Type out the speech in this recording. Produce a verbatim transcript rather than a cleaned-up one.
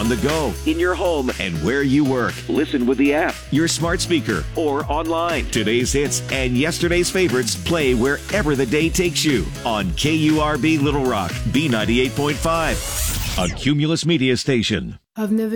on the go, in your home, and where you work. Listen with the app, your smart speaker, or online. Today's hits and yesterday's favorites play wherever the day takes you on K U R B Little Rock, B ninety-eight point five, a Cumulus Media station. I've never